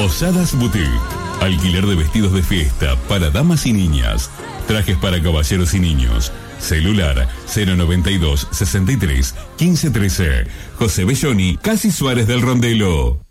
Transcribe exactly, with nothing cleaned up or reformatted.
Posadas Boutique. Alquiler de vestidos de fiesta para damas y niñas. Trajes para caballeros y niños. Celular cero noventa y dos, sesenta y tres, quince trece. José Belloni, Casi Suárez del Rondelo.